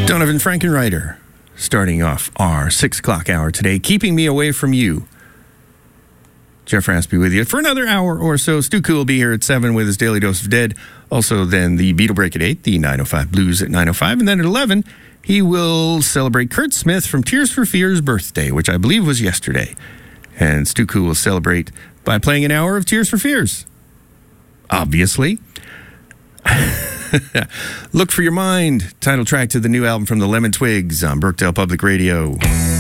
Donovan Frankenreiter, starting off our 6 o'clock hour today, Keeping Me Away From You. Jeff Raspy with you for another hour or so. Stu Cool will be here at 7 with his Daily Dose of Dead. Also then the Beatle Break at 8, the 905 Blues at 905. And then at 11, he will celebrate Kurt Smith from Tears for Fears' birthday, which I believe was yesterday. And Stu Cool will celebrate by playing an hour of Tears for Fears. Obviously. Look for Your Mind, title track to the new album from the Lemon Twigs on Brookdale Public Radio.